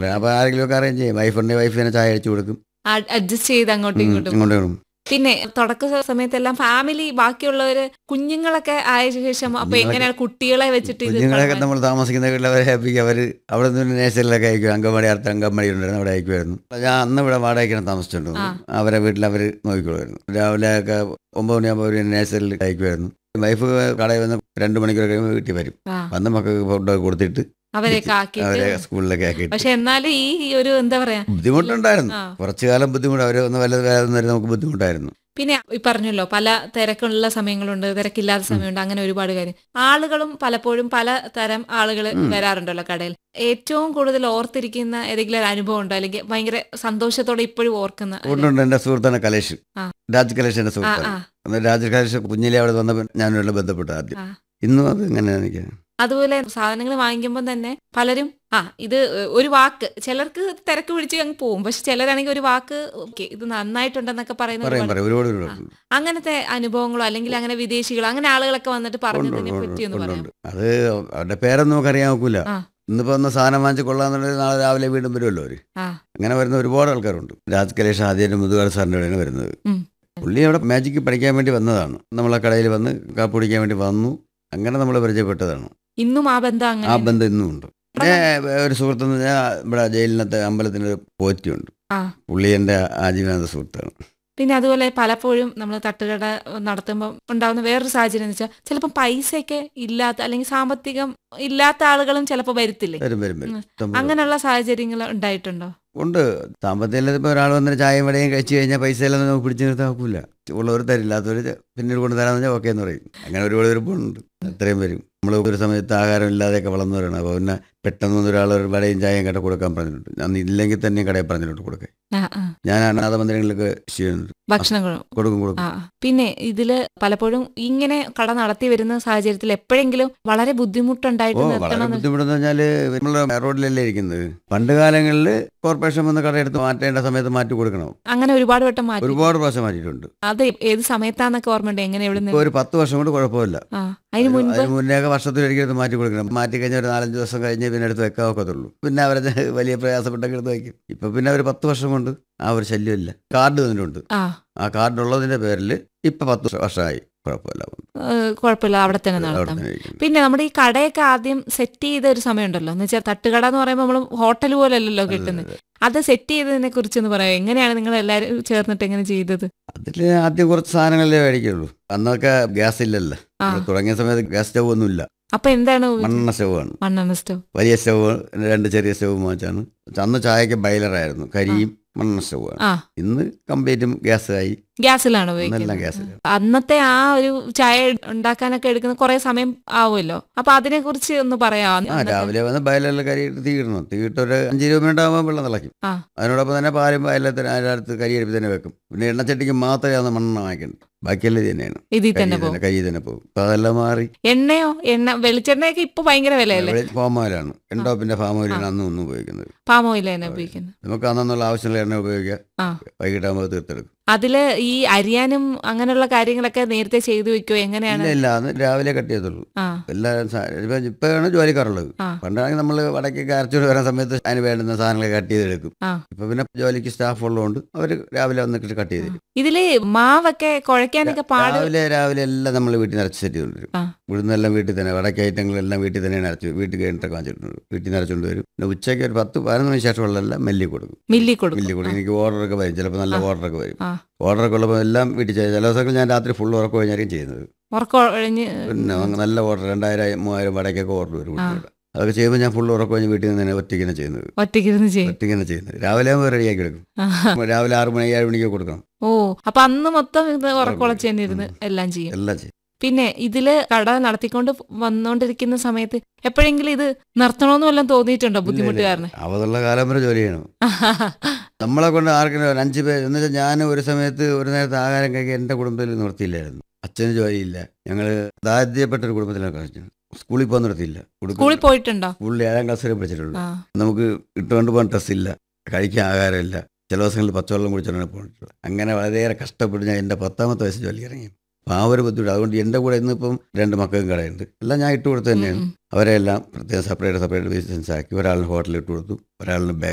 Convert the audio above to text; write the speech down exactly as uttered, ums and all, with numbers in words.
ഉള്ളു. അപ്പോൾ ആരെങ്കിലും ഒക്കെ അറേഞ്ച് ചെയ്യും. വൈഫുണ്ടെങ്കിൽ വൈഫ് തന്നെ ചായ അടിച്ചു കൊടുക്കും. അഡ്ജസ്റ്റ് ചെയ്ത് അങ്ങോട്ടും ഇങ്ങോട്ടും. ഇങ്ങോട്ടും പിന്നെ തുടക്ക സമയത്തെല്ലാം ഫാമിലി ബാക്കിയുള്ളവര് കുഞ്ഞുങ്ങളൊക്കെ ആയ ശേഷം അപ്പൊ എങ്ങനെയാണ് കുട്ടികളെ വെച്ചിട്ട് ഇത് കുഞ്ഞുങ്ങളൊക്കെ നമ്മൾ താമസിക്കുന്ന വീട്ടിൽ അവരെ ഹാപ്പിക്ക് അവർ അവിടെ നിന്ന് നേഴ്സറിലൊക്കെ അയക്കും. അങ്കൻവാടി അടുത്ത അങ്കൻവാടി ഉണ്ടായിരുന്നു, അവിടെ അയക്കുമായിരുന്നു. ഞാൻ അന്ന് ഇവിടെ വാടകയ്ക്കാണ് താമസിച്ചിട്ടുണ്ട്. അവരെ വീട്ടിൽ അവർ നോക്കിക്കൊള്ളുമായിരുന്നു. രാവിലെ ഒക്കെ ഒമ്പത് മണിയാകുമ്പോൾ അവർ നേഴ്സറിൽ അയക്കുമായിരുന്നു. വൈഫ് കടയിൽ വന്ന് രണ്ടു മണിക്കൂർ കഴിയുമ്പോൾ വീട്ടിൽ വരും. വന്ന് മക്കൾക്ക് ഫുഡൊക്കെ കൊടുത്തിട്ട് അവരെയൊക്കെ അവരെ സ്കൂളിലൊക്കെ ആക്കിയിട്ട്. പക്ഷെ എന്നാലും ഈ ഒരു എന്താ പറയാ ബുദ്ധിമുട്ടുണ്ടായിരുന്നു. കുറച്ചു കാലം ബുദ്ധിമുട്ട്. അവര് ഒന്ന് വല്ല വേദന നമുക്ക് ബുദ്ധിമുട്ടായിരുന്നു. പിന്നെ ഈ പറഞ്ഞല്ലോ പല തിരക്കുള്ള സമയങ്ങളുണ്ട്, തിരക്കില്ലാത്ത സമയമുണ്ട്, അങ്ങനെ ഒരുപാട് കാര്യം. ആളുകളും പലപ്പോഴും പല തരം ആളുകൾ വരാറുണ്ടല്ലോ കടയിൽ. ഏറ്റവും കൂടുതൽ ഓർത്തിരിക്കുന്ന ഏതെങ്കിലും ഒരു അനുഭവം ഉണ്ടോ, അല്ലെങ്കിൽ ഭയങ്കര സന്തോഷത്തോടെ ഇപ്പോഴും ഓർക്കുന്ന? ഉണ്ട്. എന്റെ സുഹൃത്താണ് കലേഷ്, രാജ് കലേഷ് എന്റെ സുഹൃത്താണ്. രാജ് കലേഷ് കുഞ്ഞിലെ അവിടെ വന്നപ്പോൾ ഞാനുള്ള ബന്ധപ്പെട്ട ആദ്യം. ഇന്നും അത് ഇങ്ങനെ എനിക്ക്. അതുപോലെ സാധനങ്ങൾ വാങ്ങിക്കുമ്പോൾ തന്നെ പലരും ആ ഇത് ഒരു വാക്ക്, ചിലർക്ക് തിരക്ക് പിടിച്ച് അങ്ങ് പോകും. പക്ഷെ ചിലരാണെങ്കിൽ ഒരു വാക്ക് ഓക്കെ ഇത് നന്നായിട്ടുണ്ടെന്നൊക്കെ പറയുന്നത്. അങ്ങനത്തെ അനുഭവങ്ങളോ അല്ലെങ്കിൽ അങ്ങനെ വിദേശികളോ അങ്ങനെ ആളുകളൊക്കെ വന്നിട്ട് പറഞ്ഞതിനെ പറ്റിയൊന്ന് പറയാം. അത് അവരുടെ പേരൊന്നും നമുക്ക് അറിയാൻ നോക്കൂല. ഇന്നിപ്പോ ഒന്ന് സാധനം വാങ്ങിച്ച് കൊള്ളാന്നുണ്ടെങ്കിൽ നാളെ രാവിലെ വീണ്ടും വരുമല്ലോ അവര്. അങ്ങനെ വരുന്ന ഒരുപാട് ആൾക്കാരുണ്ട്. രാജ് കലേഷ് ആദ്യം മുതുകാട് സാറിന്റെ കൂടെയാണ് വരുന്നത്. പുള്ളി അവിടെ മാജിക്ക് പഠിക്കാൻ വേണ്ടി വന്നതാണ്. നമ്മളെ കടയിൽ വന്ന് കാപ്പ് കുടിക്കാൻ വേണ്ടി വന്നു. അങ്ങനെ നമ്മൾ പരിചയപ്പെട്ടതാണ്. ഇന്നും ആ ബന്ധം ആ ബന്ധം ഇന്നും ഉണ്ട്. ഒരു സുഹൃത്തെന്ന് പറഞ്ഞാൽ ഇവിടെ ജയിലിനകത്ത് അമ്പലത്തിന് ഒരു പോറ്റിയുണ്ട്. പുള്ളി എൻ്റെ ആജീവനാന്ത സുഹൃത്താണ്. പിന്നെ അതുപോലെ പലപ്പോഴും നമ്മൾ തട്ടുകട നടത്തുമ്പോൾ ഉണ്ടാകുന്ന വേറൊരു സാഹചര്യം എന്ന് വെച്ചാൽ ചിലപ്പോൾ പൈസയൊക്കെ ഇല്ലാത്ത അല്ലെങ്കിൽ സാമ്പത്തികം ഇല്ലാത്ത ആളുകളും ചിലപ്പോൾ വരത്തില്ലേ? വരും വരും വരും. അങ്ങനെയുള്ള സാഹചര്യങ്ങൾ ഉണ്ടായിട്ടുണ്ടോ? ഉണ്ട്. സാമ്പത്തികം ഇപ്പോൾ ഒരാൾ വന്നിട്ട് ചായയും വടയും കഴിച്ചു കഴിഞ്ഞാൽ പൈസ എല്ലാം നമുക്ക് പിടിച്ചു നിർത്താൻ നോക്കില്ല. ഉള്ളവർ തരില്ലാത്തവർ പിന്നീട് കൊണ്ട് തരാമെന്ന് വെച്ചാൽ ഓക്കെ എന്ന് പറയും. അങ്ങനെ ഒരുപാട് ഒരുപാടുണ്ട്. അത്രയും വരും. നമ്മൾ ഒരു സമയത്ത് ആഹാരം ഇല്ലാതെയൊക്കെ വളർന്നവരാണ്. അപ്പോൾ പിന്നെ പെട്ടെന്ന് ഒരാൾ ഒരു വടയും ചായയും കട കൊടുക്കാൻ പറഞ്ഞിട്ടുണ്ട്. ഞാൻ ഇല്ലെങ്കിൽ തന്നെ കടയിൽ പറഞ്ഞിട്ടുണ്ട് കൊടുക്കാൻ. ഞാൻ അനാഥ മന്ദിരങ്ങളിലൊക്കെ ചെയ്യുന്നുണ്ട്, ഭക്ഷണം കൊടുക്കും കൊടുക്കും. പിന്നെ ഇതില് പലപ്പോഴും ഇങ്ങനെ കട നടത്തി വരുന്ന സാഹചര്യത്തിൽ എപ്പോഴെങ്കിലും വളരെ ബുദ്ധിമുട്ടുണ്ടായിട്ട് വളരെ ബുദ്ധിമുട്ടെന്ന് പറഞ്ഞാല് നമ്മള് റോഡിലല്ലേ ഇരിക്കുന്നത്. പണ്ട് കാലങ്ങളിൽ കോർപ്പറേഷൻ വന്ന് കടയെടുത്ത് മാറ്റേണ്ട സമയത്ത് മാറ്റി കൊടുക്കണം. അങ്ങനെ ഒരുപാട് വട്ടം മാറ്റി, ഒരുപാട് പ്രാവശ്യം മാറ്റിയിട്ടുണ്ട്. അത് ഏത് സമയത്താന്നൊക്കെ ഓർമ്മയുണ്ട്? എങ്ങനെ ഒരു പത്ത് വർഷം കൊണ്ട് കുഴപ്പമില്ല. അതിന് മുൻപ് മുന്നേക്കെ വർഷത്തിലൊരിക്കലും മാറ്റി കൊടുക്കണം. മാറ്റി കഴിഞ്ഞാൽ ഒരു നാലഞ്ച് ദിവസം കഴിഞ്ഞ് പിന്നെ എടുത്ത് വെക്കാൻ ഒക്കത്തുള്ളൂ. പിന്നെ അവരെ വലിയ പ്രയാസപ്പെട്ടൊക്കെ എടുത്ത് വയ്ക്കും. ഇപ്പൊ പിന്നെ ഒരു പത്ത് വർഷം കൊണ്ട് ആ ഒരു ശല്യമില്ല. കാർഡ് തന്നിട്ടുണ്ട്. ആ കാർഡ് ഉള്ളതിന്റെ പേരിൽ ഇപ്പൊ പത്ത് വർഷമായി. കുഴപ്പമില്ല കുഴപ്പമില്ല അവിടെ തന്നെ നടത്താം. പിന്നെ നമ്മുടെ ഈ കടയൊക്കെ ആദ്യം സെറ്റ് ചെയ്ത ഒരു സമയമുണ്ടല്ലോ, എന്ന് വെച്ചാൽ തട്ടുകട എന്ന് പറയുമ്പോൾ നമ്മൾ ഹോട്ടൽ പോലെ അല്ലല്ലോ കിട്ടുന്നത്. അത് സെറ്റ് ചെയ്തതിനെ കുറിച്ചൊന്ന് പറയാം. എങ്ങനെയാണ് നിങ്ങൾ എല്ലാവരും ചേർന്നിട്ട് എങ്ങനെ ചെയ്തത്? അതില് ആദ്യം കുറച്ച് സാധനങ്ങളല്ലേ മേടിക്കുള്ളൂ. അന്നൊക്കെ ഗ്യാസ് ഇല്ലല്ലോ. തുടങ്ങിയ സമയത്ത് ഗ്യാസ് സ്റ്റവ് ഒന്നും ഇല്ല. അപ്പൊ എന്താണ്? മണ്ണെണ്ണ സ്റ്റവാണ്. മണ്ണെണ്ണ സ്റ്റവ്, വലിയ സ്റ്റവ്, രണ്ട് ചെറിയ സ്റ്റവ് വാങ്ങിച്ചാണ്. അന്ന് ചായക്ക് ബൈലറായിരുന്നു. കരിയും മണ്ണെണ്ണ സ്റ്റവാണ്. ഇന്ന് കംപ്ലീറ്റും ഗ്യാസ് ആയി. ഗ്യാസിലാണ് ഉപയോഗിക്കുന്നത്. അന്നത്തെ ആ ഒരു ചായ ഉണ്ടാക്കാനൊക്കെ എടുക്കുന്ന കുറെ സമയം ആവുമല്ലോ. അപ്പൊ അതിനെ കുറിച്ച് ഒന്ന് പറയാം. രാവിലെ വന്ന് ബയലെല്ലാം കരി തീയിടണം. തീയിട്ട് ഒരു അഞ്ച് ഇരുപത് മിനിറ്റ് ആകുമ്പോൾ വെള്ളം തിളയ്ക്കും. അതിനോടൊപ്പം തന്നെ പാലും ബയലത്തിന് അതിനടുത്ത് കരി എടുപ്പ് തന്നെ വെക്കും. പിന്നെ എണ്ണച്ചട്ടിക്ക് മാത്രമേ അന്ന് മണ്ണെണ്ണ വാങ്ങിക്കണ്ട. ബാക്കിയെല്ലാം ഇത് തന്നെയാണ്. ഇതിൽ തന്നെ പോകും, കരി തന്നെ പോകും. അപ്പൊ അതെല്ലാം മാറി. എണ്ണയോ എണ്ണ വെളിച്ചെണ്ണയൊക്കെ ഇപ്പൊ ഭയങ്കര വിലയല്ലേ? പാം ഓയിലാണ്. എൻഡോപ്പിന്റെ പാം ഓയിലാണ് അന്ന് ഒന്നും ഉപയോഗിക്കുന്നത്. പാം ഓയിൽ തന്നെ ഉപയോഗിക്കുന്നത്. നമുക്ക് അന്നുള്ള ആവശ്യമുള്ള എണ്ണ ഉപയോഗിക്കാം. വൈകിട്ടാകുമ്പോൾ തീർത്തെടുക്കും. അതില് ഈ അരിയാനും അങ്ങനെയുള്ള കാര്യങ്ങളൊക്കെ നേരത്തെ ചെയ്തു വെക്കോ? എങ്ങനെയാണ്? ഇല്ല, അന്ന് രാവിലെ കട്ട് ചെയ്തുള്ളൂ. എല്ലാവരും ഇപ്പോഴാണ് ജോലിക്കാറുള്ളത്. പണ്ടാണെങ്കിൽ നമ്മൾ വടക്കൊക്കെ അരച്ചോട് വരുന്ന സമയത്ത് അതിന് വേണ്ടുന്ന സാധനങ്ങൾ കട്ട് ചെയ്തെടുക്കും. ഇപ്പൊ പിന്നെ ജോലിക്ക് സ്റ്റാഫ് ഉള്ളതുകൊണ്ട് അവര് രാവിലെ വന്നിട്ട് കട്ട് ചെയ്ത് തരും. ഇതില് മാവൊക്കെ കുഴയ്ക്കാനൊക്കെ രാവിലെ രാവിലെ എല്ലാം നമ്മൾ വീട്ടിൽ നിന്ന് അരച്ച് സെറ്റ് ചെയ്തുകൊണ്ടിരും. ഉഴുന്നെല്ലാം വീട്ടിൽ തന്നെ, വടക്കേ ഐറ്റങ്ങളെല്ലാം വീട്ടിൽ തന്നെയാണ് അരച്ചു. വീട്ടിൽ കഴിഞ്ഞിട്ടൊക്കെ വാങ്ങിച്ചിട്ടുണ്ട്. വീട്ടിൽ നിന്ന് അരച്ചുകൊണ്ട് വരും. പിന്നെ ഉച്ചയ്ക്ക് ഒരു പത്ത് പതിനൊന്ന് മണി ശേഷമുള്ളതെല്ലാം മെല്ലി കൊടുക്കും. മില്ലി കൊടുക്കും മില്ലി കൊടുക്കും. എനിക്ക് ഓർഡറൊക്കെ വരും. ചിലപ്പോൾ നല്ല ഓർഡറൊക്കെ വരും. ഓർഡറൊക്കെ ഉള്ളപ്പോൾ എല്ലാം വീട്ടിൽ ചെയ്യും. ചില ദിവസങ്ങൾ ഞാൻ രാത്രി ഫുൾ ഉറക്കം കഴിഞ്ഞായിരിക്കും ചെയ്യുന്നത്. പിന്നെ നല്ല ഓർഡർ രണ്ടായിരം മൂവായിരം വടക്കൊക്കെ ഓർഡർ വരും. അതൊക്കെ ചെയ്യുമ്പോൾ ഞാൻ ഫുൾ ഉറക്കം കഴിഞ്ഞ് വീട്ടിൽ നിന്ന് തന്നെ ഒറ്റയ്ക്കാണ് ചെയ്യുന്നത്. ഒറ്റയ്ക്കാണ് ചെയ്യുന്നത്. രാവിലെ ആകുമ്പോൾ റെഡിയാക്കി എടുക്കും. രാവിലെ ആറ് മണി ഏഴ് മണിക്ക് കൊടുക്കണം. ഓ, അപ്പൊ അന്ന് മൊത്തം ഇത് ഉറക്കുളച്ച് തന്നെ ഇരുന്ന് എല്ലാം ചെയ്യും. എല്ലാം ചെയ്യും. പിന്നെ ഇതില് കട നടത്തിക്കൊണ്ട് വന്നോണ്ടിരിക്കുന്ന സമയത്ത് എപ്പോഴെങ്കിലും ഇത് നിർത്തണമെന്ന് വല്ലതും തോന്നിയിട്ടുണ്ടോ? ബുദ്ധിമുട്ട് കാരണം? അവതുള്ള കാലം വരെ ജോലി ചെയ്യണം. നമ്മളെ കൊണ്ട് ആർക്കും അഞ്ച് പേര് എന്ന് വെച്ചാൽ ഞാൻ ഒരു സമയത്ത് ഒരു നേരത്തെ ആഹാരം കഴിക്കാൻ എൻ്റെ കുടുംബത്തിൽ നിർത്തിയില്ലായിരുന്നു. അച്ഛന് ജോലിയില്ല. ഞങ്ങള് ദാരിദ്ര്യപ്പെട്ട ഒരു കുടുംബത്തിലാണ് കഴിച്ചത്. സ്കൂളിൽ പോകാൻ നിർത്തിയില്ല. സ്കൂളിൽ പോയിട്ടുണ്ടോ? സ്കൂളിൽ ഏഴാം ക്ലാസ് വരെ പഠിച്ചിട്ടുള്ളൂ. നമുക്ക് ഇട്ടുകൊണ്ട് പോകാൻ ഡ്രസ് ഇല്ല, കഴിക്കാൻ ആഹാരമില്ല. ചില ദിവസങ്ങളിൽ പച്ചവെള്ളം കുടിച്ചിട്ടാണ് പോയിട്ടുള്ളത്. അങ്ങനെ വളരെയേറെ കഷ്ടപ്പെട്ട് ഞാൻ എൻ്റെ പത്താമത്തെ വയസ്സ് ജോലി ഇറങ്ങി. അപ്പം ആ ഒരു ബുദ്ധിമുട്ട്. അതുകൊണ്ട് എൻ്റെ കൂടെ ഇന്നിപ്പം രണ്ട് മക്കൾക്കും കടയുണ്ട്. എല്ലാം ഞാൻ ഇട്ട് കൊടുത്ത് തന്നെയാണ്. അവരെല്ലാം പ്രത്യേകം സെപ്പറേറ്റ് സെപ്പറേറ്റ് ബിസിനസ് ആക്കി. ഒരാളിന് ഹോട്ടലിൽ ഇട്ട് കൊടുത്തു, ഒരാളിന് ബാഗ്